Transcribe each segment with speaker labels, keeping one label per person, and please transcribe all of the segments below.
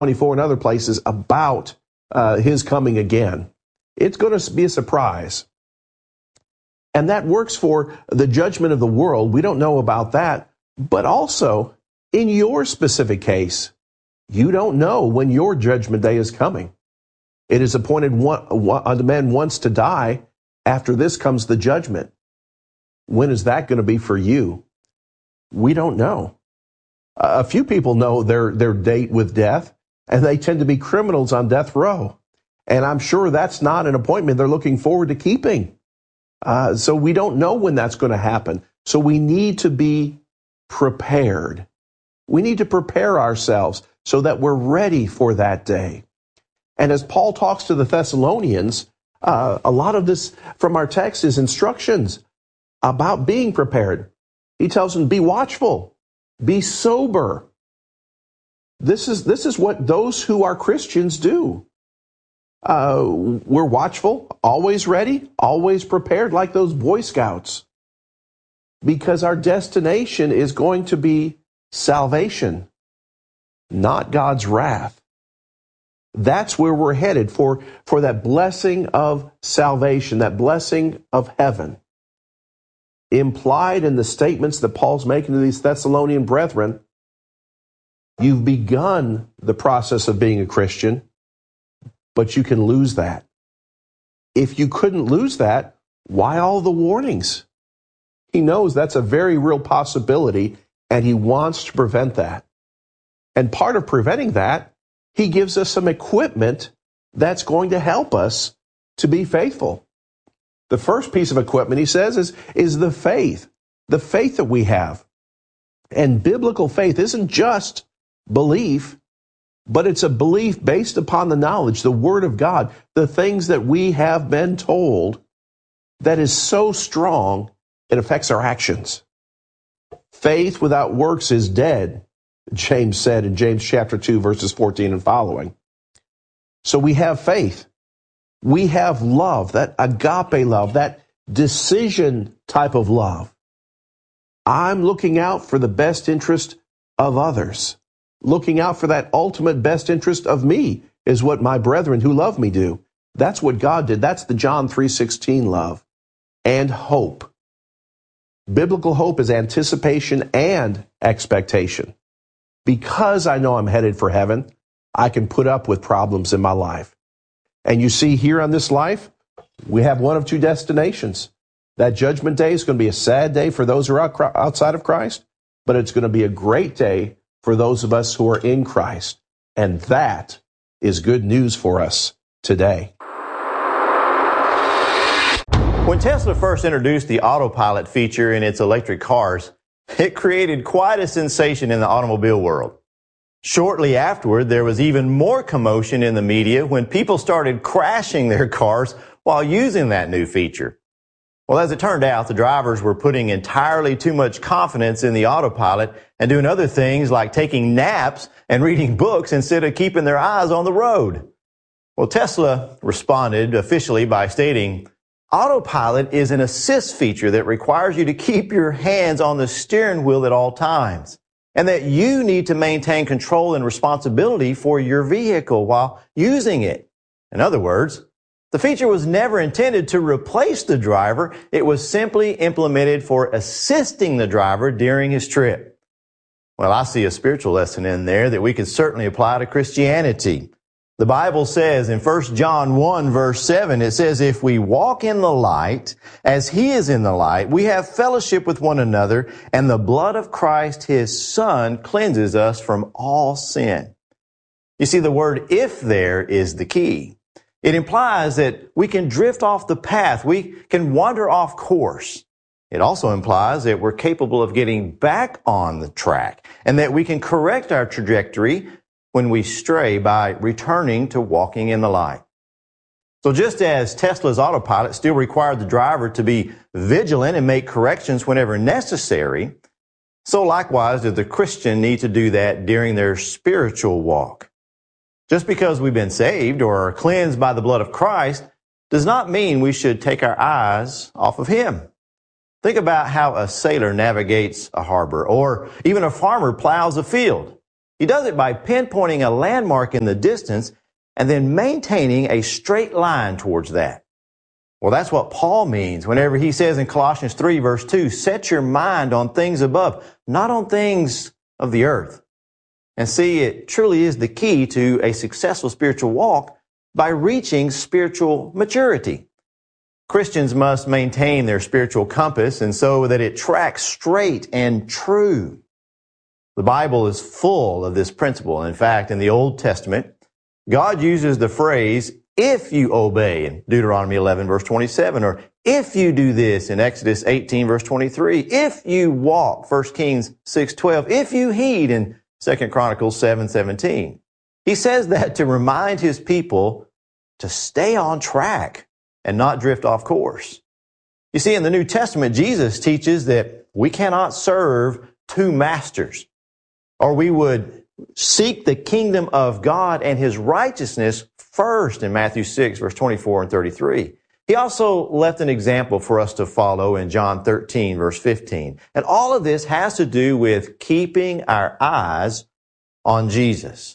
Speaker 1: 24 and other places about his coming again. It's going to be a surprise. And that works for the judgment of the world. We don't know about that. But also, in your specific case, you don't know when your judgment day is coming. It is appointed unto man once to die. After this comes the judgment. When is that going to be for you? We don't know. A few people know their date with death, and they tend to be criminals on death row. And I'm sure that's not an appointment they're looking forward to keeping. So we don't know when that's going to happen. So we need to be prepared. We need to prepare ourselves so that we're ready for that day. And as Paul talks to the Thessalonians, a lot of this from our text is instructions about being prepared. He tells them, be watchful, be sober. This is what those who are Christians do. We're watchful, always ready, always prepared, like those Boy Scouts, because our destination is going to be salvation, not God's wrath. That's where we're headed for that blessing of salvation, that blessing of heaven. Implied in the statements that Paul's making to these Thessalonian brethren, you've begun the process of being a Christian, but you can lose that. If you couldn't lose that, why all the warnings? He knows that's a very real possibility, and he wants to prevent that. And part of preventing that, he gives us some equipment that's going to help us to be faithful. The first piece of equipment, he says, is the faith that we have. And biblical faith isn't just belief, but it's a belief based upon the knowledge, the Word of God, the things that we have been told that is so strong, it affects our actions. Faith without works is dead, James said in James chapter 2, verses 14 and following. So we have faith. We have love, that agape love, that decision type of love. I'm looking out for the best interest of others. Looking out for that ultimate best interest of me is what my brethren who love me do. That's what God did. That's the John 3:16 love. And hope. Biblical hope is anticipation and expectation. Because I know I'm headed for heaven, I can put up with problems in my life. And you see here on this life, we have one of two destinations. That judgment day is going to be a sad day for those who are outside of Christ, but it's going to be a great day for those of us who are in Christ. And that is good news for us today.
Speaker 2: When Tesla first introduced the autopilot feature in its electric cars, it created quite a sensation in the automobile world. Shortly afterward, there was even more commotion in the media when people started crashing their cars while using that new feature. Well, as it turned out, the drivers were putting entirely too much confidence in the autopilot and doing other things like taking naps and reading books instead of keeping their eyes on the road. Well, Tesla responded officially by stating, autopilot is an assist feature that requires you to keep your hands on the steering wheel at all times, and that you need to maintain control and responsibility for your vehicle while using it. In other words, the feature was never intended to replace the driver. It was simply implemented for assisting the driver during his trip. Well, I see a spiritual lesson in there that we can certainly apply to Christianity. The Bible says in 1 John 1 verse 7, it says, if we walk in the light as he is in the light, we have fellowship with one another, and the blood of Christ, his Son, cleanses us from all sin. You see, the word if there is the key. It implies that we can drift off the path. We can wander off course. It also implies that we're capable of getting back on the track and that we can correct our trajectory when we stray by returning to walking in the light. So just as Tesla's autopilot still required the driver to be vigilant and make corrections whenever necessary, so likewise did the Christian need to do that during their spiritual walk. Just because we've been saved or are cleansed by the blood of Christ does not mean we should take our eyes off of him. Think about how a sailor navigates a harbor, or even a farmer plows a field. He does it by pinpointing a landmark in the distance and then maintaining a straight line towards that. Well, that's what Paul means whenever he says in Colossians 3 verse 2, set your mind on things above, not on things of the earth. And see, it truly is the key to a successful spiritual walk by reaching spiritual maturity. Christians must maintain their spiritual compass and so that it tracks straight and true. The Bible is full of this principle. In fact, in the Old Testament, God uses the phrase, if you obey in Deuteronomy 11 verse 27, or if you do this in Exodus 18 verse 23, if you walk, 1 Kings 6:12, if you heed in 2 Chronicles 7:17. He says that to remind his people to stay on track and not drift off course. You see, in the New Testament, Jesus teaches that we cannot serve two masters, or we would seek the kingdom of God and his righteousness first in Matthew 6, verse 24 and 33. He also left an example for us to follow in John 13, verse 15. And all of this has to do with keeping our eyes on Jesus.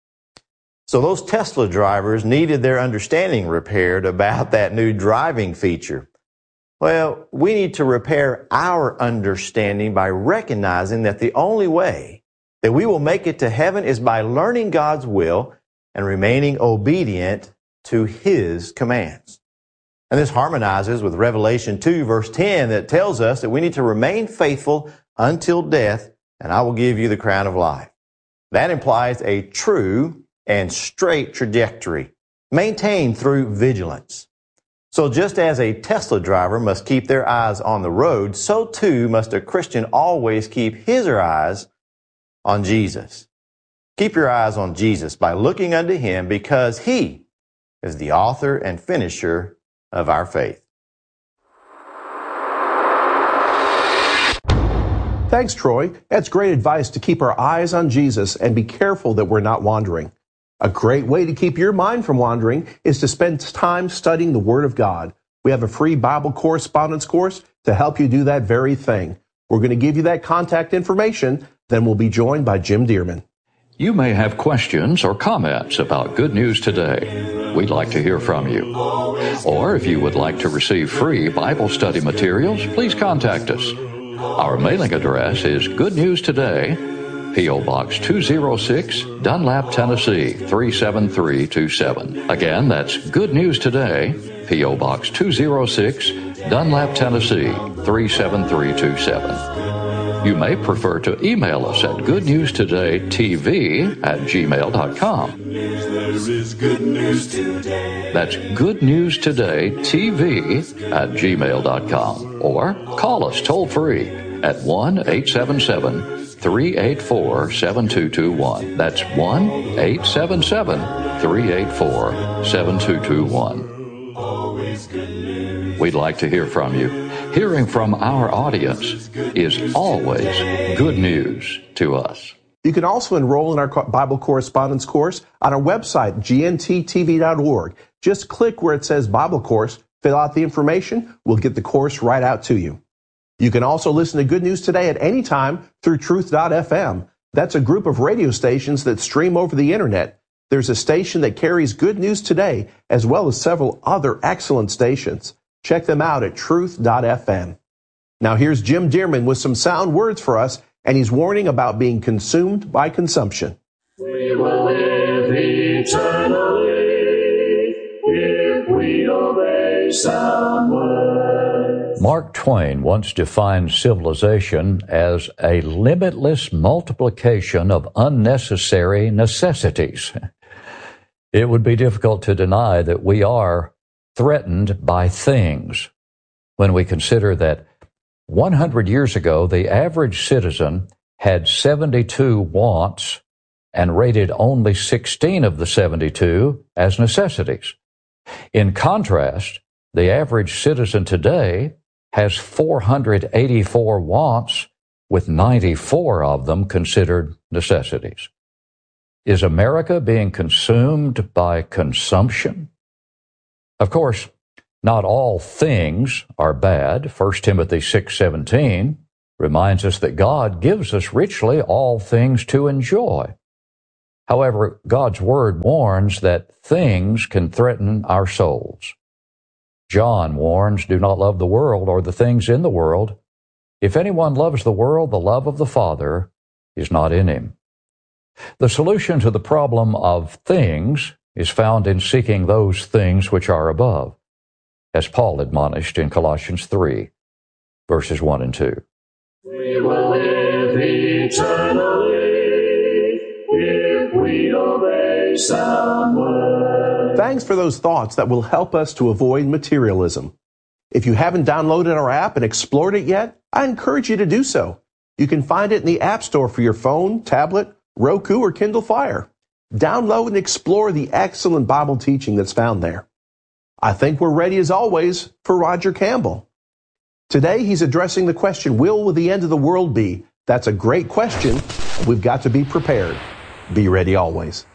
Speaker 2: So those Tesla drivers needed their understanding repaired about that new driving feature. Well, we need to repair our understanding by recognizing that the only way that we will make it to heaven is by learning God's will and remaining obedient to his commands. And this harmonizes with Revelation 2, verse 10, that tells us that we need to remain faithful until death, and I will give you the crown of life. That implies a true and straight trajectory, maintained through vigilance. So just as a Tesla driver must keep their eyes on the road, so too must a Christian always keep his or her eyes on Jesus. Keep your eyes on Jesus by looking unto him, because he is the author and finisher of our faith.
Speaker 1: Thanks, Troy. That's great advice to keep our eyes on Jesus and be careful that we're not wandering. A great way to keep your mind from wandering is to spend time studying the Word of God. We have a free Bible correspondence course to help you do that very thing. We're going to give you that contact information, then we'll be joined by Jim Dearman.
Speaker 3: You may have questions or comments about Good News Today. We'd like to hear from you. Or if you would like to receive free Bible study materials, please contact us. Our mailing address is Good News Today, P.O. Box 206, Dunlap, Tennessee 37327. Again, that's Good News Today, P.O. Box 206, Dunlap, Tennessee 37327. You may prefer to email us at goodnewstodaytv@gmail.com. That's goodnewstodaytv@gmail.com. Or call us toll free at 1-877-384-7221. That's 1-877-384-7221. We'd like to hear from you. Hearing from our audience is always good news to us.
Speaker 1: You can also enroll in our Bible correspondence course on our website, gntv.org. Just click where it says Bible course, fill out the information, we'll get the course right out to you. You can also listen to Good News Today at any time through Truth.fm. That's a group of radio stations that stream over the internet. There's a station that carries Good News Today, as well as several other excellent stations. Check them out at Truth.fm. Now here's Jim Dearman with some sound words for us, and he's warning about being consumed by consumption.
Speaker 4: We will live eternally if we obey sound words.
Speaker 5: Mark Twain once defined civilization as a limitless multiplication of unnecessary necessities. It would be difficult to deny that we are threatened by things when we consider that 100 years ago, the average citizen had 72 wants and rated only 16 of the 72 as necessities. In contrast, the average citizen today has 484 wants, with 94 of them considered necessities. Is America being consumed by consumption? Of course, not all things are bad. 1 Timothy 6:17 reminds us that God gives us richly all things to enjoy. However, God's Word warns that things can threaten our souls. John warns, do not love the world or the things in the world. If anyone loves the world, the love of the Father is not in him. The solution to the problem of things is found in seeking those things which are above, as Paul admonished in Colossians 3, verses 1 and 2.
Speaker 4: We will live eternally if we obey sound words.
Speaker 1: Thanks for those thoughts that will help us to avoid materialism. If you haven't downloaded our app and explored it yet, I encourage you to do so. You can find it in the App Store for your phone, tablet, Roku, or Kindle Fire. Download and explore the excellent Bible teaching that's found there. I think we're ready, as always, for Roger Campbell. Today, he's addressing the question, will the end of the world be? That's a great question. We've got to be prepared. Be ready always.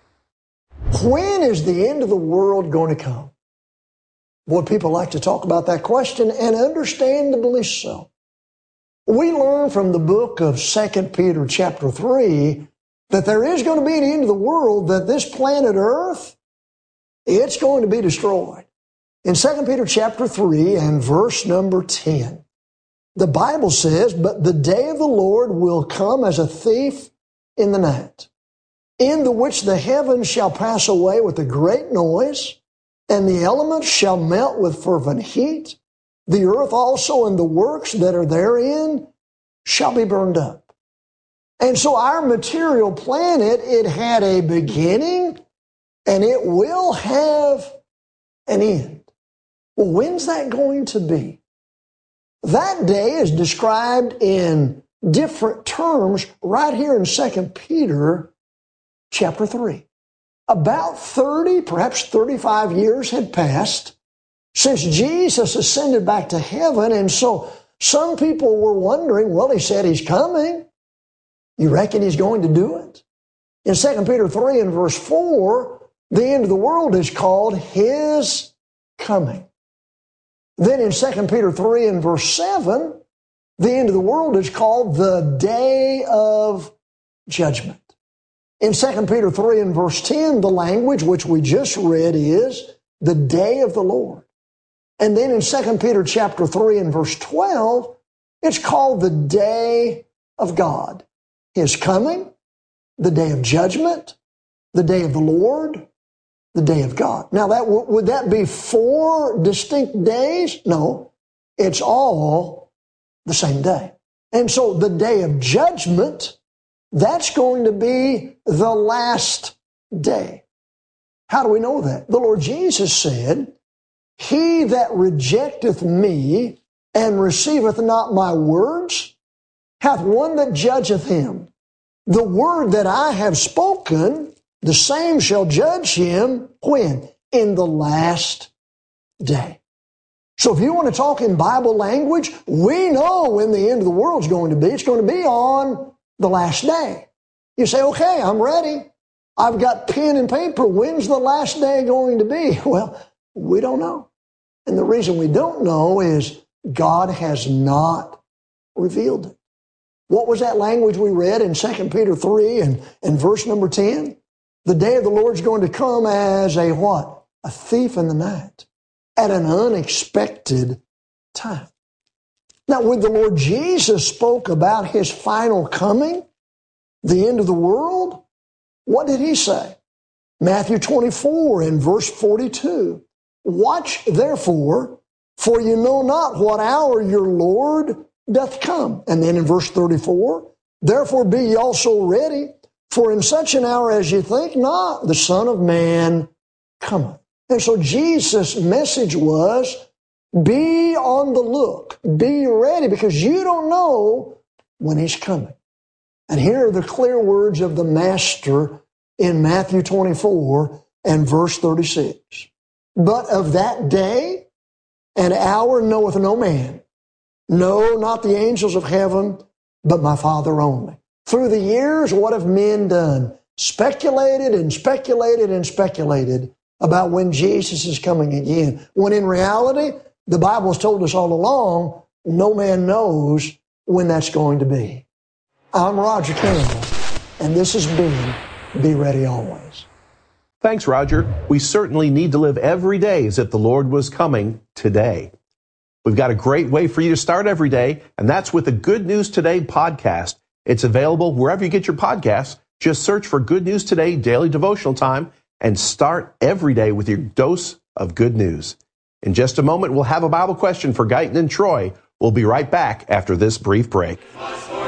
Speaker 6: When is the end of the world going to come? Boy, people like to talk about that question, and understandably so. We learn from the book of 2 Peter chapter 3 that there is going to be an end of the world, that this planet Earth, it's going to be destroyed. In 2 Peter chapter 3 and verse number 10, the Bible says, but the day of the Lord will come as a thief in the night, in the which the heavens shall pass away with a great noise, and the elements shall melt with fervent heat. The earth also and the works that are therein shall be burned up. And so our material planet, it had a beginning and it will have an end. Well, when's that going to be? That day is described in different terms right here in 2 Peter chapter 3. About 30, perhaps 35 years had passed since Jesus ascended back to heaven, and so some people were wondering, well, he said he's coming. You reckon he's going to do it? In 2 Peter 3 and verse 4, the end of the world is called his coming. Then in 2 Peter 3 and verse 7, the end of the world is called the day of judgment. In 2 Peter 3 and verse 10, the language which we just read is the day of the Lord. And then in 2 Peter chapter 3 and verse 12, it's called the day of God. His coming, the day of judgment, the day of the Lord, the day of God. Now, would that be 4 distinct days? No, it's all the same day. And so the day of judgment, that's going to be the last day. How do we know that? The Lord Jesus said, he that rejecteth me and receiveth not my words hath one that judgeth him. The word that I have spoken, the same shall judge him when? In the last day. So if you want to talk in Bible language, we know when the end of the world is going to be. It's going to be on the last day. You say, okay, I'm ready. I've got pen and paper. When's the last day going to be? Well, we don't know. And the reason we don't know is God has not revealed it. What was that language we read in 2 Peter 3 and verse number 10? The day of the Lord's going to come as a what? A thief in the night, at an unexpected time. Now, when the Lord Jesus spoke about his final coming, the end of the world, what did he say? Matthew 24 and verse 42. Watch therefore, for you know not what hour your Lord doth come. And then in verse 34, therefore be ye also ready, for in such an hour as ye think not, the Son of Man cometh. And so Jesus' message was, be on the look, be ready, because you don't know when he's coming. And here are the clear words of the Master in Matthew 24 and verse 36. But of that day and hour knoweth no man, no, not the angels of heaven, but my Father only. Through the years, what have men done? Speculated and speculated and speculated about when Jesus is coming again. When in reality, the Bible's told us all along, no man knows when that's going to be. I'm Roger Campbell, and this has been be ready always.
Speaker 1: Thanks, Roger. We certainly need to live every day as if the Lord was coming today. We've got a great way for you to start every day, and that's with the Good News Today podcast. It's available wherever you get your podcasts. Just search for Good News Today Daily Devotional Time and start every day with your dose of good news. In just a moment, we'll have a Bible question for Guyton and Troy. We'll be right back after this brief break.